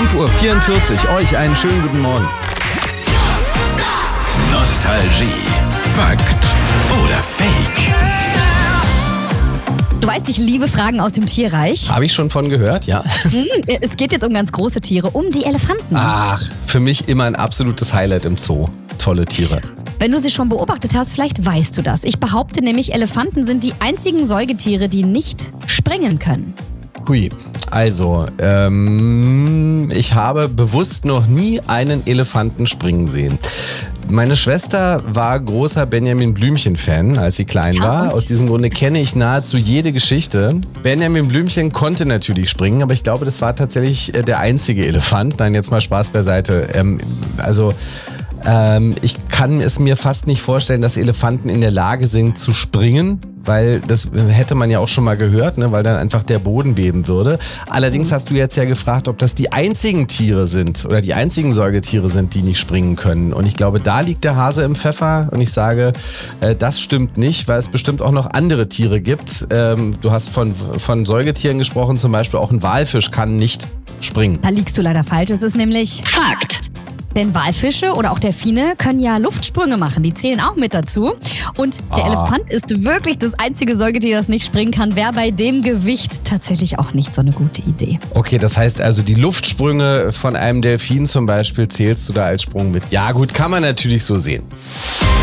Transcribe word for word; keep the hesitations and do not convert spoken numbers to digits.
fünf Uhr vierundvierzig. Euch einen schönen guten Morgen. Nostalgie. Fakt oder Fake? Du weißt, ich liebe Fragen aus dem Tierreich. Habe ich schon von gehört, ja. Es geht jetzt um ganz große Tiere, um die Elefanten. Ach, für mich immer ein absolutes Highlight im Zoo. Tolle Tiere. Wenn du sie schon beobachtet hast, vielleicht weißt du das. Ich behaupte nämlich, Elefanten sind die einzigen Säugetiere, die nicht springen können. Hui, also, ähm, ich habe bewusst noch nie einen Elefanten springen sehen. Meine Schwester war großer Benjamin Blümchen-Fan, als sie klein war. Aus diesem Grunde kenne ich nahezu jede Geschichte. Benjamin Blümchen konnte natürlich springen, aber ich glaube, das war tatsächlich der einzige Elefant. Nein, jetzt mal Spaß beiseite. Ähm, also... Ähm, ich kann es mir fast nicht vorstellen, dass Elefanten in der Lage sind zu springen, weil das hätte man ja auch schon mal gehört, ne, weil dann einfach der Boden beben würde. Allerdings hast du jetzt ja gefragt, ob das die einzigen Tiere sind oder die einzigen Säugetiere sind, die nicht springen können. Und ich glaube, da liegt der Hase im Pfeffer und ich sage, äh, das stimmt nicht, weil es bestimmt auch noch andere Tiere gibt. Ähm, du hast von, von Säugetieren gesprochen, zum Beispiel auch ein Walfisch kann nicht springen. Da liegst du leider falsch. Es ist nämlich Fakt. Denn Walfische oder auch Delfine können ja Luftsprünge machen. Die zählen auch mit dazu. Und der Ah. Elefant ist wirklich das einzige Säugetier, das nicht springen kann. Wäre bei dem Gewicht tatsächlich auch nicht so eine gute Idee. Okay, das heißt also, die Luftsprünge von einem Delfin zum Beispiel zählst du da als Sprung mit. Ja gut, kann man natürlich so sehen.